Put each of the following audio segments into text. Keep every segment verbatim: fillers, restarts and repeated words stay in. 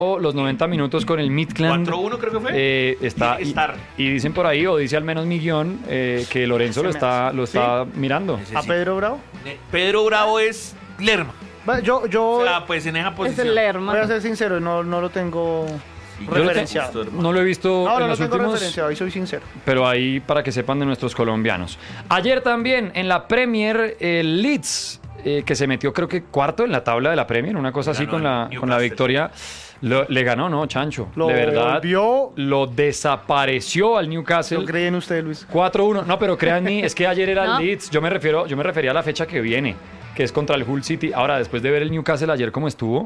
los noventa minutos con el Midtjylland. cuatro uno creo que fue. Eh, está, y, y dicen por ahí, o dice al menos mi guión, eh, que Lorenzo lo está, lo está ¿Sí? mirando. Sí. ¿A Pedro Bravo? Pedro Bravo es Lerma. Yo, yo o sea, pues en esa posición. Es el Lerma. Voy a ser sincero, no, no lo tengo sí, referenciado. Lo no lo he visto no, en no los lo tengo últimos, referenciado, ahí soy sincero. Pero ahí para que sepan de nuestros colombianos. Ayer también en la Premier, el Leeds, eh, que se metió creo que cuarto en la tabla de la Premier, una cosa así con la, con la victoria. Lo, le ganó, ¿no, Chancho? Lo de verdad, volvió. Lo desapareció al Newcastle. ¿Lo creen ustedes, Luis? cuatro uno. No, pero créanme, es que ayer era ¿No? el Leeds. Yo me refiero, yo me refería a la fecha que viene, que es contra el Hull City. Ahora, después de ver el Newcastle ayer cómo estuvo,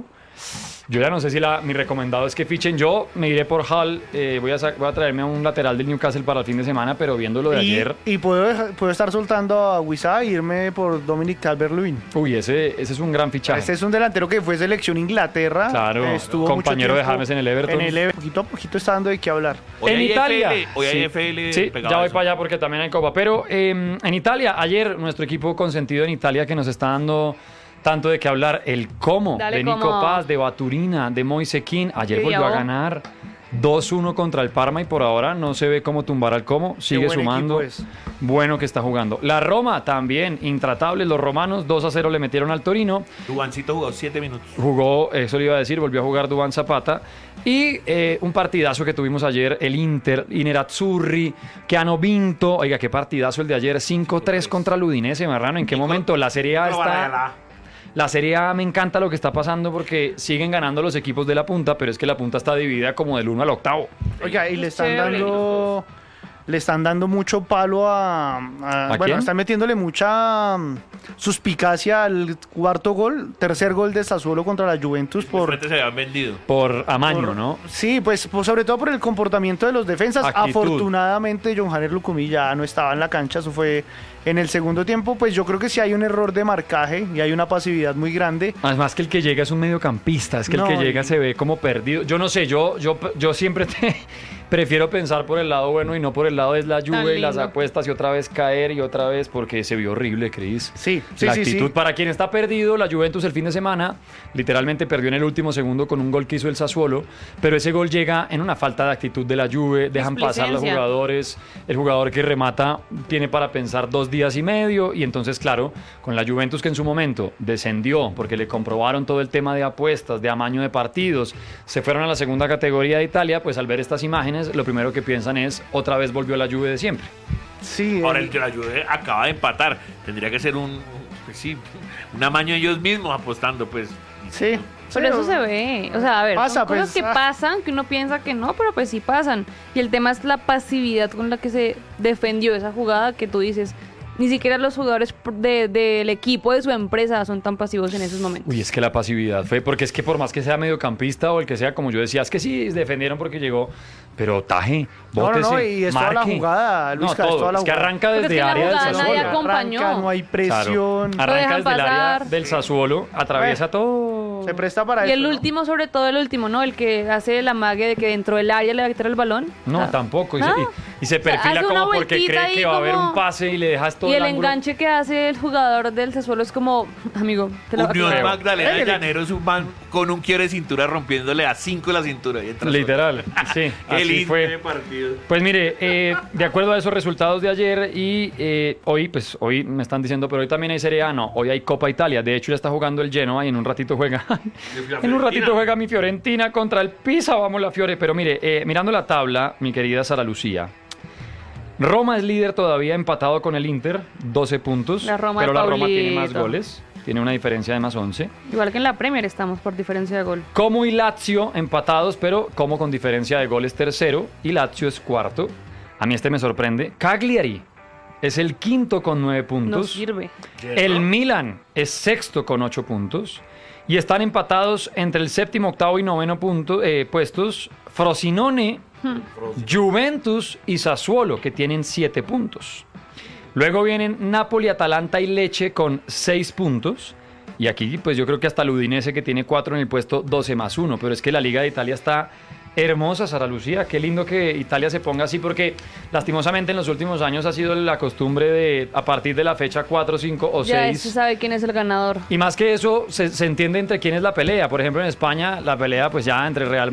yo ya no sé si la, mi recomendado es que fichen. Yo me iré por Hull, eh, voy, a, voy a traerme a un lateral del Newcastle para el fin de semana, pero viendo lo de y, ayer... Y puedo, puedo estar soltando a Wissa e irme por Dominic Calvert-Lewin. Uy, ese, ese es un gran fichaje. Este es un delantero que fue selección Inglaterra. Claro, estuvo compañero mucho de James en el Everton. En el Everton, poquito a poquito está dando de qué hablar. Hoy en hay Italia. F L, hoy sí, hay F L. Sí, ya voy eso. para allá porque también hay Copa. Pero eh, en Italia, ayer nuestro equipo consentido en Italia que nos está dando tanto de qué hablar, el Como Dale, de Nico Como. Paz, de Baturina, de Moise Kean. Ayer Sí, volvió ya a vos. ganar dos uno contra el Parma y por ahora no se ve cómo tumbar al Como. Sigue buen sumando. equipo es. Bueno que está jugando. La Roma también, intratables los romanos. dos a cero le metieron al Torino. Dubancito jugó siete minutos. Jugó, eso le iba a decir, volvió a jugar Duván Zapata. Y eh, un partidazo que tuvimos ayer, el Inter, i Nerazzurri, que hanno vinto. Oiga, qué partidazo el de ayer, cinco tres contra el Udinese, Marrano. ¿En qué momento? La Serie A está... La Serie A me encanta lo que está pasando porque siguen ganando los equipos de la punta, pero es que la punta está dividida como del uno al octavo. Oiga, y le están Chévere. dando... Le están dando mucho palo a... a- ¿A bueno, quién? están metiéndole mucha mm, suspicacia al cuarto gol, tercer gol de Sassuolo contra la Juventus Por por... frente se habían vendido. Por amaño, por- ¿no? Sí, pues, pues sobre todo por el comportamiento de los defensas. Actitud. Afortunadamente, John Janer Lucumí ya no estaba en la cancha, eso fue en el segundo tiempo. Pues yo creo que sí hay un error de marcaje y hay una pasividad muy grande. Además que el que llega es un mediocampista, es que No, el que llega y- se ve como perdido. Yo no sé, yo, yo, yo siempre te prefiero pensar por el lado bueno y no por el lado de la Tan Juve y las lindo. apuestas y otra vez caer y otra vez porque se vio horrible, Cris. Sí, sí, la sí, actitud sí. para quien está perdido, la Juventus el fin de semana literalmente perdió en el último segundo con un gol que hizo el Sassuolo, pero ese gol llega en una falta de actitud de la Juve, dejan pasar los Displicencia. jugadores, el jugador que remata tiene para pensar dos días y medio y entonces claro, con la Juventus que en su momento descendió porque le comprobaron todo el tema de apuestas, de amaño de partidos, se fueron a la segunda categoría de Italia, pues al ver estas imágenes lo primero que piensan es otra vez volvió la Juve de siempre. Sí, Ahora el- el que la Juve acaba de empatar. Tendría que ser un, pues sí, un amaño ellos mismos apostando, pues. sí. Pero sí, eso o- se ve, o sea, a ver, Pasa, son cosas pues, que ah. pasan, que uno piensa que no, pero pues sí pasan. Y el tema es la pasividad con la que se defendió esa jugada que tú dices, ni siquiera los jugadores de- del equipo de su empresa son tan pasivos en esos momentos. Uy, es que la pasividad fue, porque es que por más que sea mediocampista o el que sea, como yo decía, es que sí, defendieron porque llegó, pero taje, No, no, bótese, no, y es toda la marque. jugada, Luisca, no, es todo, toda la es que jugada. arranca Porque desde es que la área del jugada nadie Sassuolo. acompañó. Arranca, no hay presión. Claro, arranca dejan desde el área pasar. del Sassuolo, atraviesa todo. Se presta para Y eso. el ¿no? último, sobre todo el último, ¿no? El que hace la mague de que dentro del área le va a quitar el balón. No, Ah. tampoco. Y, ¿No? se, y- y se O sea, perfila hace una como porque vueltita cree ahí que va a haber como- un pase y le dejas todo Y el ángulo. enganche que hace el jugador del Sassuolo es como, amigo, te la va a Unión quitar. Magdalena de Pégale. Llanero es un man con un quiebre de cintura rompiéndole a cinco la cintura. Y entra Literal, sí, Qué así lindo fue. partido. Pues mire, eh, de acuerdo a esos resultados de ayer y eh, hoy, pues hoy me están diciendo, pero hoy también hay Serie A, no, hoy hay Copa Italia, de hecho ya está jugando el Genoa y en un ratito juega, en un ratito juega mi Fiorentina contra el Pisa, vamos la Fiore, pero mire, eh, mirando la tabla, mi querida Sara Lucía, Roma es líder todavía empatado con el Inter, doce puntos, La Roma pero de la Roma tiene más Paulito. goles, tiene una diferencia de más once. Igual que en la Premier estamos por diferencia de gol. Como y Lazio empatados, pero como con diferencia de goles tercero y Lazio es cuarto. A mí este me sorprende. Cagliari es el quinto con nueve No puntos. sirve. El Milan es sexto con ocho puntos. Y están empatados entre el séptimo, octavo y noveno punto, eh, puestos Frosinone, Juventus y Sassuolo, que tienen siete puntos. Luego vienen Napoli, Atalanta y Lecce con seis puntos. Y aquí, pues yo creo que hasta el Udinese, que tiene cuatro en el puesto doce más uno. Pero es que la Liga de Italia está hermosa, Sara Lucía. Qué lindo que Italia se ponga así, porque lastimosamente en los últimos años ha sido la costumbre de, a partir de la fecha cuatro, cinco o Ya seis. se sabe quién es el ganador. Y más que eso, se, se entiende entre quién es la pelea. Por ejemplo, en España, la pelea, pues ya entre Real